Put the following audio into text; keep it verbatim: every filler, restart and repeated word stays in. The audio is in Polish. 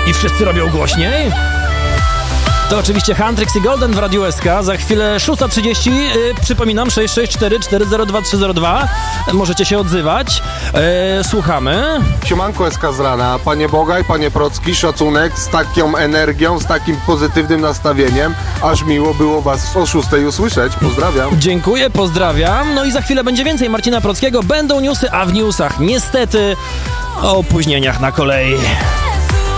I wszyscy robią głośniej? To oczywiście Huntrix i Golden w Radiu S K. Za chwilę szósta trzydzieści. Yy, przypominam, sześć sześć cztery cztery zero dwa trzy zero dwa. Możecie się odzywać. Yy, słuchamy. Siemanko S K z rana. Panie Bogaj, panie Procki, szacunek z taką energią, z takim pozytywnym nastawieniem. Aż miło było was o szóstej usłyszeć. Pozdrawiam. Dziękuję, pozdrawiam. No i za chwilę będzie więcej Marcina Prockiego. Będą newsy, a w newsach niestety o opóźnieniach na kolei.